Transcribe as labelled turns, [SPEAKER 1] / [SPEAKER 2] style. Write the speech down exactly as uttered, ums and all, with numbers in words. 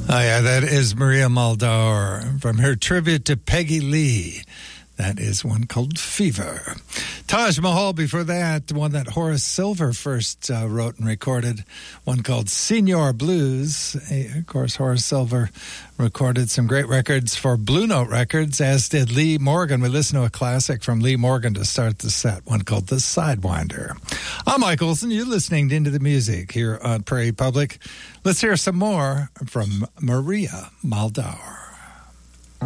[SPEAKER 1] Oh, yeah, that is Maria Muldaur from her tribute to Peggy Lee. That is one called Fever. Taj Mahal before that, one that Horace Silver first uh, wrote and recorded, one called Senior Blues. Of course, Horace Silver recorded some great records for Blue Note Records, as did Lee Morgan. We listened to a classic from Lee Morgan to start the set, one called The Sidewinder. I'm Mike Olson. You're listening to Into the Music here on Prairie Public. Let's hear some more from Maria Muldaur.